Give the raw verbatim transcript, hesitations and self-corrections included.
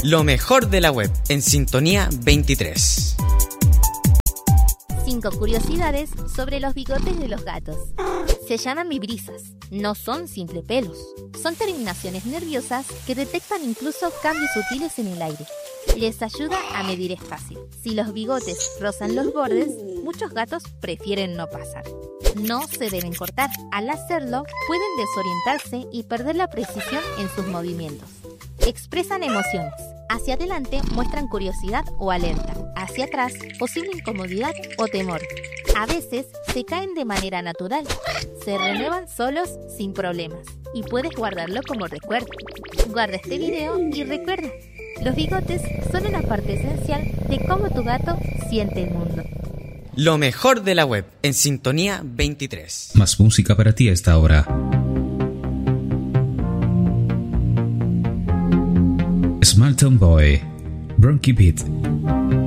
Lo mejor de la web en Sintonía veintitrés. Cinco curiosidades sobre los bigotes de los gatos. Se llaman vibrisas, no son simples pelos. Son terminaciones nerviosas que detectan incluso cambios sutiles en el aire. Les ayuda a medir espacio. Si los bigotes rozan los bordes, muchos gatos prefieren no pasar. No se deben cortar. Al hacerlo, pueden desorientarse y perder la precisión en sus movimientos. Expresan emociones. Hacia adelante muestran curiosidad o alerta. Hacia atrás, posible incomodidad o temor. A veces se caen de manera natural. Se renuevan solos sin problemas. Y puedes guardarlo como recuerdo. Guarda este video y recuerda, los bigotes son una parte esencial de cómo tu gato siente el mundo. Lo mejor de la web en Sintonía veintitrés. Más música para ti a esta hora. Small Town Boy, Bronchi Beat.